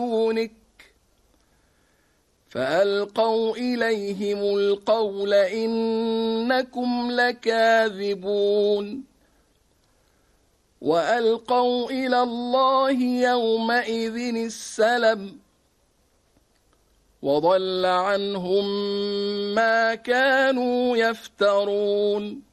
دونك فألقوا إليهم القول إنكم لكاذبون وألقوا إلى الله يومئذ السلم وضل عنهم ما كانوا يفترون